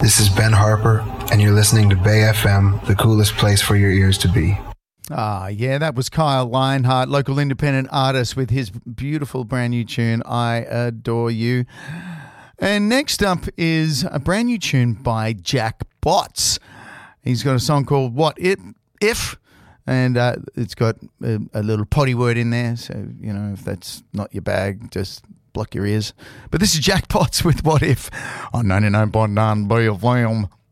This is Ben Harper, and you're listening to Bay FM, the coolest place for your ears to be. Yeah, that was Kyle Lionheart, local independent artist, with his beautiful brand new tune, I Adore You. And next up is a brand new tune by Jack Botts. He's got a song called What If, and it's got a little potty word in there, so, you know, if that's not your bag, just block your ears. But this is Jack Botts with What If on 99.9 BFM.